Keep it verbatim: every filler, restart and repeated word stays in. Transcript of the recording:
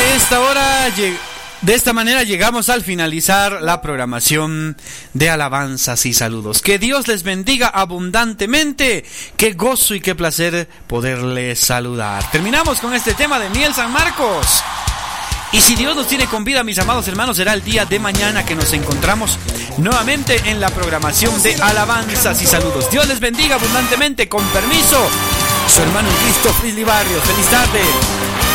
De esta hora, de esta manera llegamos al finalizar la programación de alabanzas y saludos. Que Dios les bendiga abundantemente. Qué gozo y qué placer poderles saludar. Terminamos con este tema de Miel San Marcos. Y si Dios nos tiene con vida, mis amados hermanos, será el día de mañana que nos encontramos nuevamente en la programación de alabanzas y saludos. Dios les bendiga abundantemente. Con permiso, su hermano en Cristo, Frisley Barrios. Feliz tarde.